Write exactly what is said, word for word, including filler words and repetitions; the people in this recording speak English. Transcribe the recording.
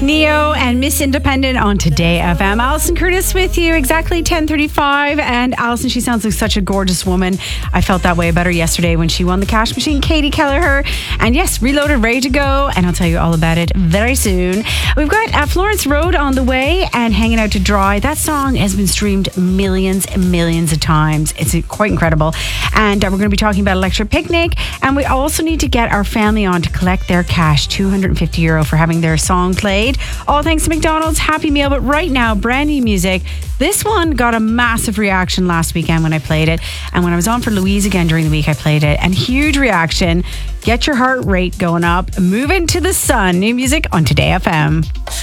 Neo and Miss Independent on Today F M. Alison Curtis with you, exactly ten thirty-five. And Alison, she sounds like such a gorgeous woman. I felt that way about her yesterday when she won the cash machine, Katie Kelleher. And yes, Reloaded, ready to go. And I'll tell you all about it very soon. We've got uh, Florence Road on the way and Hanging Out to Dry. That song has been streamed millions and millions of times. It's quite incredible. And uh, we're going to be talking about Electric Picnic. And we also need to get our family on to collect their cash, two hundred fifty euro for having their song played. All thanks to McDonald's. Happy Meal. But right now, brand new music. This one got a massive reaction last weekend when I played it. And when I was on for Louise again during the week, I played it. And huge reaction. Get your heart rate going up. Move into the sun. New music on Today F M.